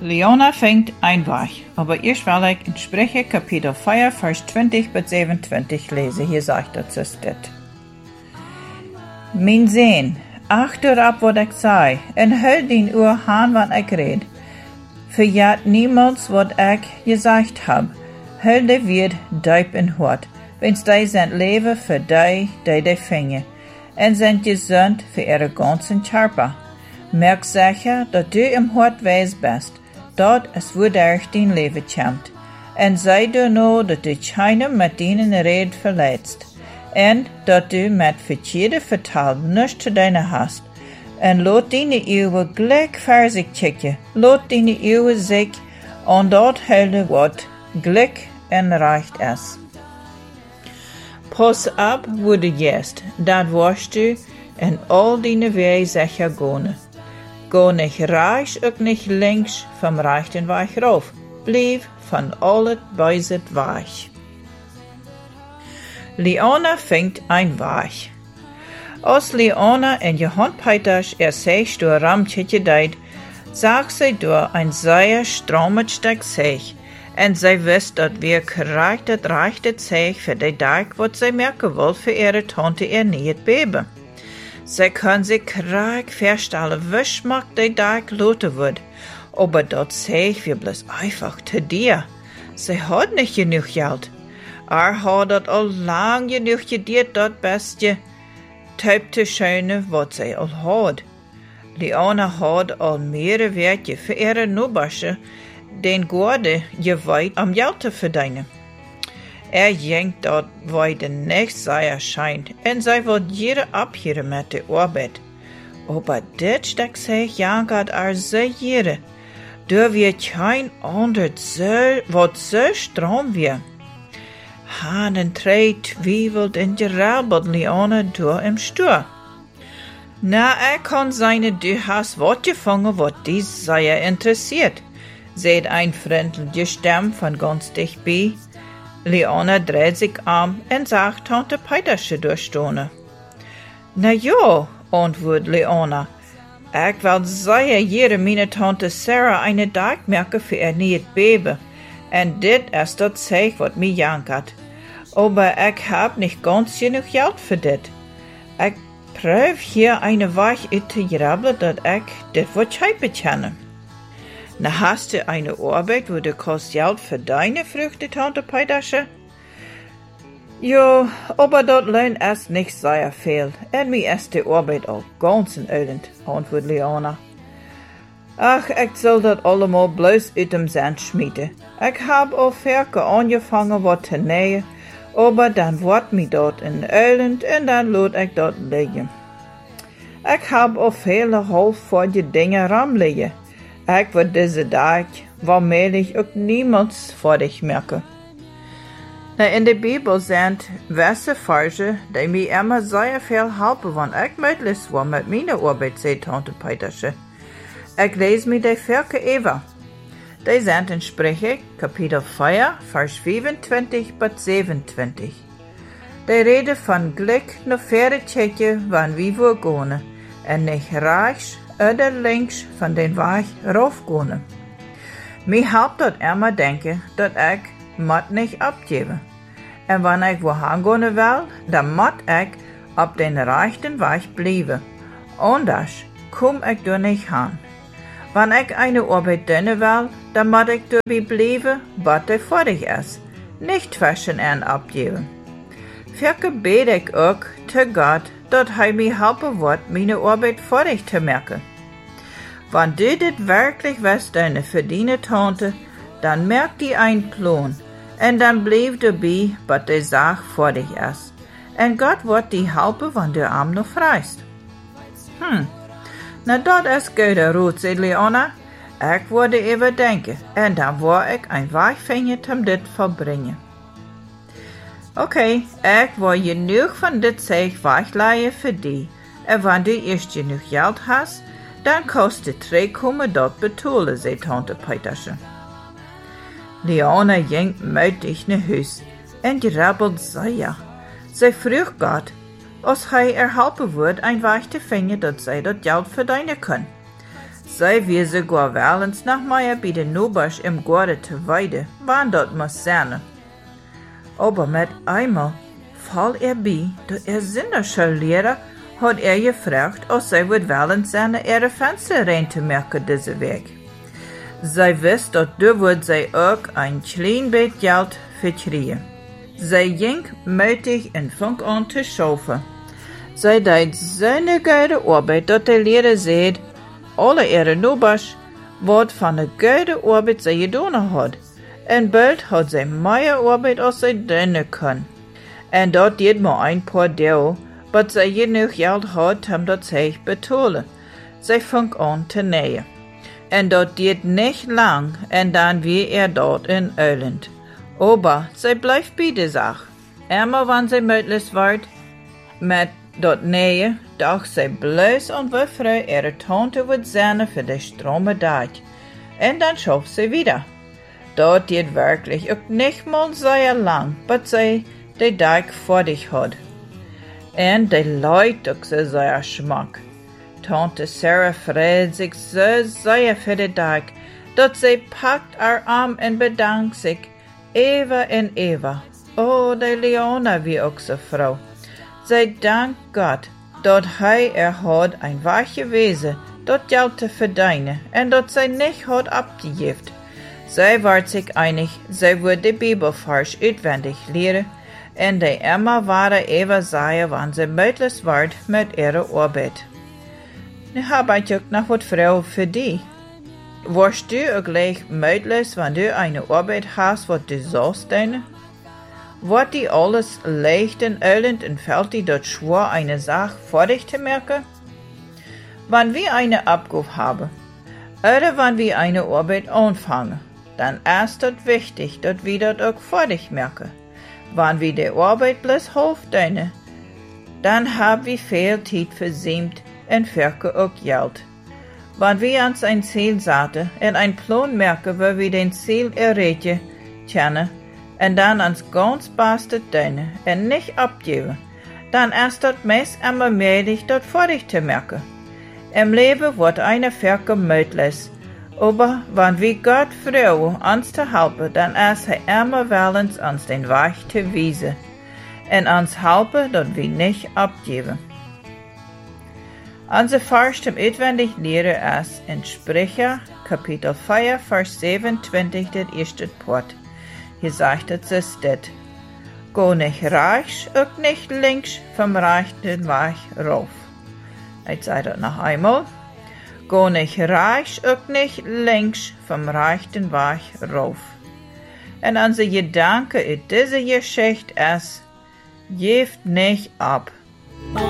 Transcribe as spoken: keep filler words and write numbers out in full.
Leona fängt ein Weich, aber erst will ich in Sprüche Kapitel vier, Vers zwanzig bis siebenundzwanzig lesen. Hier sagt es es dit. Mein Sehn, achter ab, wat ich sei, en hul dien Ohr aan wat ich red. Verjaat niemals, wat ich gesagt hab. Hul de wird diep in hart, wenn's die zijn leven für die, die die vingen, en zijn gezond für ihre ganzen Körper. Merk sicher, dat du im hart wees bist, dat es wodurch dein Leben kommt. En sei du nur, dat du keinem mit deinen Red verletzt. En dat du met verkeerde vertaal nichts zu deiner hast. En lot deine Eeuwen gelijk voor zich checken. Lot deine Eeuwen zich aan dat houden wat gelijk en recht is. Pas op wo du gehst, dat wirst du in all deine Wege sicher gehen. Go nicht rechts und nicht links vom rechten Weg rauf. Blieb von allet beiset Weg. Leona fängt ein Weich. Als Leona in Johann Peters er sich durch Ramtje deit, sagt sie durch ein sehr stromet Stück sich, und sie wisst, dass wir korrekt das rechte sich für die Tag, was sie merken will, für ihre Tante ihr nicht beben. Sie können sich korrekt feststellen, wie schmack die Tag loten wird, aber das sich wir bloß einfach zu dir. Sie hat nicht genug Geld. Er hat dat al lang genug gediert, dat beste typ te schöne, wat zij al had. Leona had al mehrere werkje voor ihre Nobasche, den Gorde geweiht am Geld te verdienen. Er jenkt dat weide nicht sei erscheint, en zij wird jede abhören mit der Arbeit. Aber dit steckt sich jankert er sehr jede, da wir kein ander so, wat so strom wir. Hanen treed wievelt en gerabbelt Leona door im Stur. Na, er kann seine du hast wat gefangen, wat dies sei er interessiert, seht ein freundliche Stimme von ganz dicht bei. Leona dreht sich um und sagt Tante Petersche durchstohne. Na ja, antwortet Leona, ich will sehr jede meine Tante Sarah eine Dagmerke für ihr nicht beben. En dit is dat zeg wat mij jankert. Aber ik heb nicht ganz genug Geld für dit. Ik proef hier eine Weich te grabbelen dat ik dit wat schepen kann. Na hast du eine Arbeit, wo du kost Geld für deine Früchte, Tante Petersche? Jo, aber dat lohnt es nicht sehr viel. En mir ist die Arbeit auch ganz in Öland, antwortet Leona. Ach, ich soll dat allemaal bloß uit dem Sand schmieden. Ich hab auch Ferke angefangen, wat zu nähen, aber dann wordt mi dort in Öland und dann lot ich dort liegen. Ich hab auch viele halbvolle Dinge ramliegen. Ich wird diese Tag, waarmee auch niemals vor dich merken. Na, in der Bibel sind gewisse Verse, die mir immer sehr viel helfen, wenn ich möglich war mit meiner Arbeit, sagt Tante Petersche. Ich lese mir die Verse Eva. Die sind in Sprüche, Kapitel vier, Vers vierundzwanzig bis siebenundzwanzig. Die reden von Glück nach verre Tschetje, wann wir wo gehen, und nicht rechts oder links von den Weg raufgehen. Mir helpt dort immer denken, dass ich mat nicht abgeben. Und wenn ich wohin gehen will, dann muss ich auf den rechten Weg bleiben. Anders komm ich da nicht hin. Wenn ich eine Arbeit tun will, dann muss ich dabei bleiben, was vor dich ist. Nicht zwischen und abgeben. Für bete ich auch zu Gott, dass er mir helfen wird, meine Arbeit vor dich zu merken. Wenn du das wirklich willst, deine verdiene Tante, dann merk die einen Plan. Und dann bleib dabei, was die Sache vor dich ist. Und Gott wird dir helfen, wenn du am noch freist. Hm. Na, dat is guter Rot, zei Leona. Ik würde even denken, en dan word ik een Weg vinden om dit verbringen. Oké, okay, ik wil genoeg van dit zeg wegleien voor die. En wanneer du eerst genoeg geld hast, dan kost de terugkomen dat betalen, zei Tante Petersche. Leona ging mutig naar huis en grabbelt zeer. Zij vroeg Gott, als hij er helpen wordt een Weg te vinden dat zij dat geld verdienen kan. Zij wir sogar wellens nach Meier bij de Nobasch im Gorde te weide, wann dort muss sein. Aber mit einmal fall er bei, dat er Sinnerschullehrer hat er gefragt, ob zij wird wellens seine ihre Fenster rein te merken diese Weg. Zij wist dat du wird zij ook ein klein beetje Geld verkriegen. Zij ging mutig en funk an te schaufen. Zij deed zo'n goede arbeid dat de leraar zei, alle ihre Nobasch, wat van de goede arbeid zij gedaan had. En bald had zij meer arbeid als zij doen kon. En dat deed maar een paar deel, maar zij genoeg geld had om dat zich betalen. Zij funk an te nähen. En dat deed niet lang, en dan weer er dort in Öland. Aber zij blijft bij de zaak. Immer wanneer zij möglich wordt, met dat nähen, doch zij bloos en wefreu ihre Tante wird zähne für de strome dag. En dan schafft sie wieder. Dat deed wirklich ook nicht mal sehr lang, but zij de dag fertig had. En de Leute ook so sehr schmack. Tante Sarah freut sich so sehr für den Tag, dat sie packt haar Arm en bedankt sich, Eva en Eva. Oh, de Leona wie auch so Frau. Sie dankt Gott, dat hij er had ein weiche Wesen, dat Geld te verdienen, en dat zij nicht had abgegift. Sie war sich einig, sie würde die Bibelvers uitwendig leren, en de Emma waren Eva sagen, wann sie möglich ward mit ihrer Arbeit. Nu heb ik ook nog wat vragen voor die. Warst du ook gleich möglich, wenn du eine Arbeit hast, wat du sollst deine? Wordt die alles leicht in Öland und fällt die dort schwer, eine Sache fertig zu merken? Wenn wir eine Abgabe haben, oder wenn wir eine Arbeit anfangen, dann ist es wichtig, dass wir das auch fertig merken. Wenn wir die Arbeit bloß aufdeinen, dann haben wir viel Zeit versäumt und verke auch Geld. Wenn wir uns ein Ziel setzen und einen Plan merken, wo wir den Ziel erreichen können, und dann uns ganz Beste tun und nicht abgeben, dann ist das meist immer möglich, das fertig zu merken. Im Leben wird eine Verke möglich, aber wenn wir Gott fragen, uns zu helfen, dann ist er immer willens, uns den Weg zu weisen und uns helfen, dass wir nicht abgeben. Unser Vers zum Uitwendig leren ist in Sprecher, Kapitel vier, Vers siebenundzwanzig, der erste Part. Hier sagt es dit: Go nicht rechts, auch nicht links vom rechten Weg rauf. Ich sage das noch einmal. Go nicht rechts, auch nicht links vom rechten Weg rauf. Und unser Gedanke in dieser Geschichte ist, gebt nicht ab.